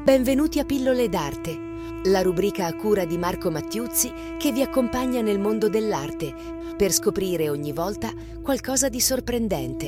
Benvenuti a Pillole d'Arte, la rubrica a cura di Marco Mattiuzzi che vi accompagna nel mondo dell'arte per scoprire ogni volta qualcosa di sorprendente.